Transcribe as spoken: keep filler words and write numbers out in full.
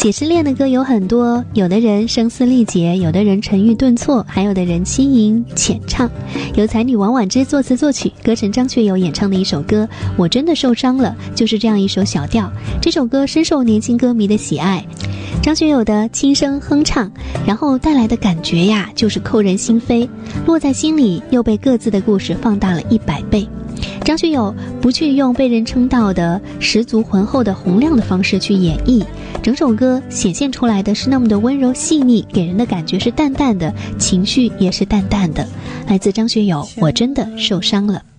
写失恋的歌有很多，有的人声嘶力竭，有的人沉郁顿挫，还有的人轻吟浅唱。由才女王婉之作词作曲，歌神张学友演唱的一首歌《我真的受伤了》，就是这样一首小调。这首歌深受年轻歌迷的喜爱，张学友的轻声哼唱，然后带来的感觉呀，就是扣人心扉，落在心里又被各自的故事放大了一百倍。张学友不去用被人称道的十足浑厚的洪亮的方式去演绎，整首歌显现出来的是那么的温柔细腻，给人的感觉是淡淡的，情绪也是淡淡的。来自张学友，我真的受伤了。